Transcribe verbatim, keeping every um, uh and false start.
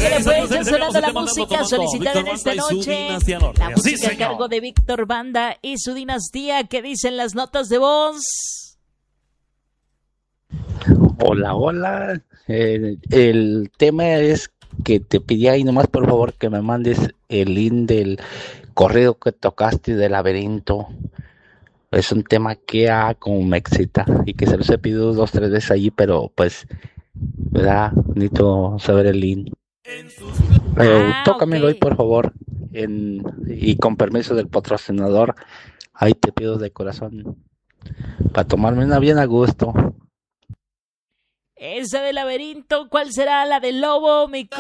Ándale pues, ya sonando la música solicitada en esta noche. La música a cargo de Víctor Banda y su dinastía. ¿Qué dicen las notas de voz? Hola, hola. Eh, el tema es que te pedí ahí nomás por favor que me mandes el link del corrido que tocaste de Laberinto. Es un tema que ah, como me excita y que se los he pedido dos, tres veces allí, pero pues, ¿verdad? Necesito saber el link. Pero Ah, tócamelo ok. ahí por favor en, y con permiso del patrocinador. Ahí te pido de corazón para tomarme una bien a gusto. Esa de Laberinto, ¿cuál será la del lobo, mi